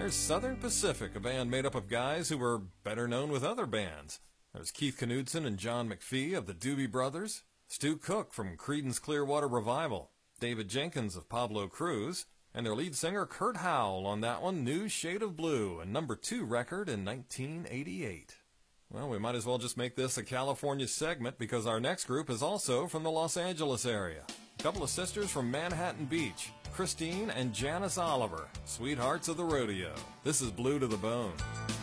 There's Southern Pacific, a band made up of guys who were better known with other bands. There's Keith Knudsen and John McPhee of the Doobie Brothers, Stu Cook from Creedence Clearwater Revival, David Jenkins of Pablo Cruz, and their lead singer Kurt Howell on that one, New Shade of Blue, a #2 record in 1988. Well, we might as well just make this a California segment because our next group is also from the Los Angeles area. A couple of sisters from Manhattan Beach, Christine and Janice Oliver, sweethearts of the rodeo. This is Blue to the Bone.